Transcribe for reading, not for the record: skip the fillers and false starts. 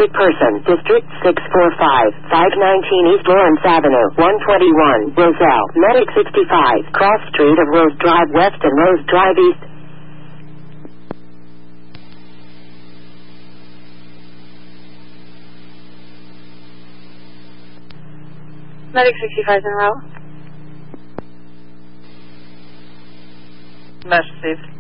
sick person, District 645, 519 East Lawrence Avenue, 121, Roselle, Medic 65, Cross Street of Rose Drive West and Rose Drive East. Medic 65 en route. Mesh received.